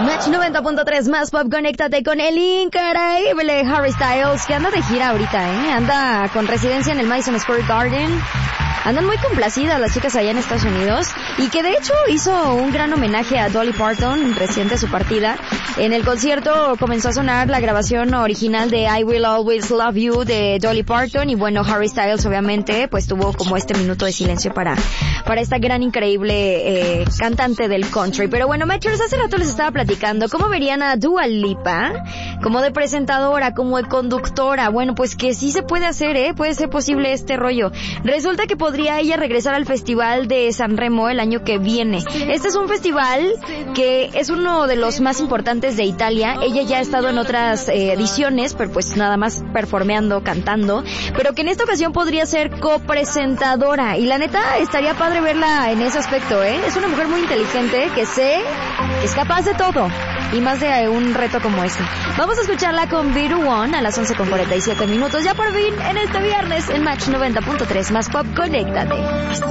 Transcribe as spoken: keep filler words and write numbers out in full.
Match noventa punto tres más pop, conéctate con el increíble Harry Styles, que anda de gira ahorita, ¿eh? Anda con residencia en el Madison Square Garden. Andan muy complacidas las chicas allá en Estados Unidos, y que de hecho hizo un gran homenaje a Dolly Parton reciente a su partida. En el concierto comenzó a sonar la grabación original de I Will Always Love You de Dolly Parton, y bueno, Harry Styles obviamente pues tuvo como este minuto de silencio para para esta gran increíble eh, cantante del country. Pero bueno, Metros, hace rato les estaba platicando cómo verían a Dua Lipa como de presentadora, como de conductora. Bueno, pues que sí se puede hacer, ¿eh? Puede ser posible este rollo. Resulta que podría ella regresar al Festival de San Remo el año que viene. Este es un festival que es uno de los más importantes de Italia. Ella ya ha estado en otras eh, ediciones, pero pues nada más performeando, cantando, pero que en esta ocasión podría ser copresentadora, y la neta estaría padre verla en ese aspecto, ¿eh? Es una mujer muy inteligente que sé que es capaz de todo, y más de un reto como este. Vamos a escucharla con Be The One a las once con cuarenta y siete minutos, ya por fin en este viernes en Match noventa punto tres más pop, conéctate.